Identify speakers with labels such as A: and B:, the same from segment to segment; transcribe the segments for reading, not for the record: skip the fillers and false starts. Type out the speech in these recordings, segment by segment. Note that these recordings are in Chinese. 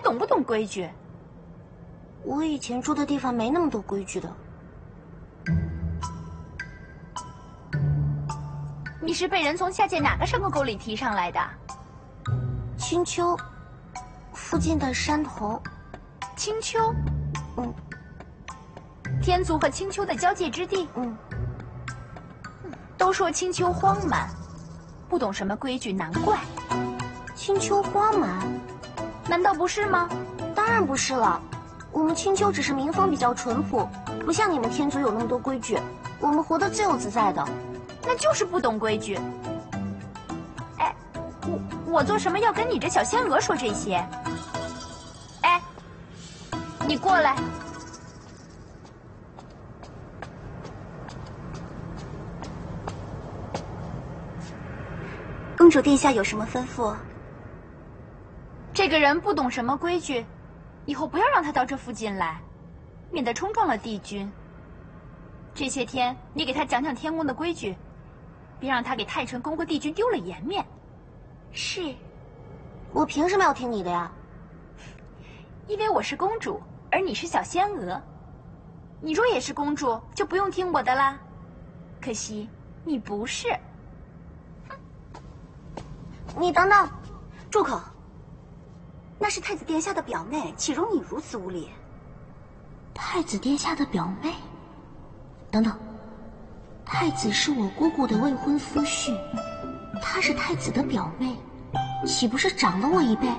A: 懂不懂规矩？
B: 我以前住的地方没那么多规矩的。
A: 你是被人从下界哪个山沟沟里提上来的？
B: 青丘附近的山头。
A: 青丘？
B: 嗯。
A: 天族和青丘的交界之地？
B: 嗯。
A: 都说青丘荒蛮，不懂什么规矩，难怪。
B: 青丘荒蛮？
A: 难道不是吗？
B: 当然不是了，我们青丘只是民风比较淳朴，不像你们天族有那么多规矩，我们活得自由自在的。
A: 那就是不懂规矩。哎，我做什么要跟你这小仙娥说这些？哎，你过来。
B: 公主殿下有什么吩咐？
A: 这个人不懂什么规矩，以后不要让他到这附近来，免得冲撞了帝君。这些天你给他讲讲天宫的规矩，别让他给太晨宫和帝君丢了颜面。
B: 是，我凭什么要听你的呀？
A: 因为我是公主，而你是小仙娥。你若也是公主，就不用听我的啦。可惜你不是。
B: 你等等，住口！那是太子殿下的表妹，岂容你如此无礼？太子殿下的表妹？等等，太子是我姑姑的未婚夫婿，她是太子的表妹，岂不是长了我一辈？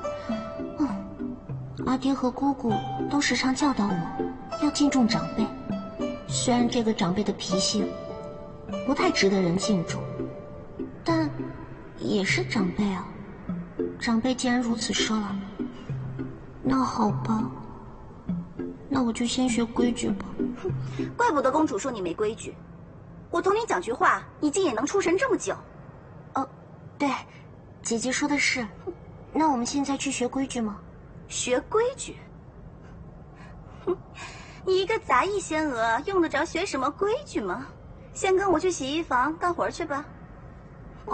B: 阿爹和姑姑都时常教导我要敬重长辈，虽然这个长辈的脾性不太值得人敬重，但也是长辈啊。长辈既然如此说了，那好吧，那我就先学规矩吧。
C: 怪不得公主说你没规矩，我同你讲句话，你竟也能出神这么久。
B: 哦，对，姐姐说的是。那我们现在去学规矩吗？
C: 学规矩？哼，你一个杂役仙娥，用得着学什么规矩吗？先跟我去洗衣房干活去吧。